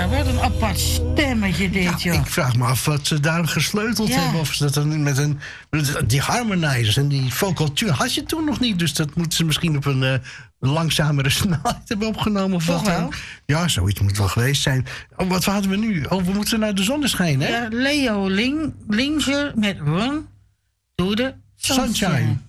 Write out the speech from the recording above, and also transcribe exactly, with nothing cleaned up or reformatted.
Ja, wat een apart stemmetje dit, Ja, joh. ik vraag me af wat ze daar gesleuteld Ja. hebben. Of ze dat dan met een. Met die harmonizers en die vocal tune had je toen nog niet. Dus dat moeten ze misschien op een uh, langzamere snelheid hebben opgenomen. Of Toch wat dan. wel? Ja, zoiets moet wel geweest zijn. Oh, wat hadden we nu? Oh, we moeten naar de zonneschijn, hè? Ja, Leo Ling, Linger met Run to the Sunshine. Sunshine.